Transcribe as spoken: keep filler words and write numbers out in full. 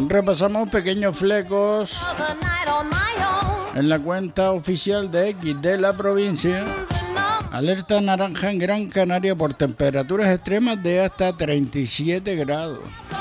Repasamos pequeños flecos en la cuenta oficial de X de la provincia. Alerta naranja en Gran Canaria por temperaturas extremas de hasta treinta y siete grados.